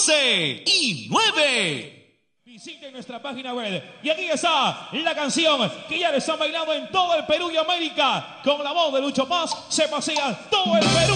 11 y 9. Visiten nuestra página web y aquí está la canción que ya le están bailando en todo el Perú y América. Con la voz de Lucho Paz se pasea todo el Perú.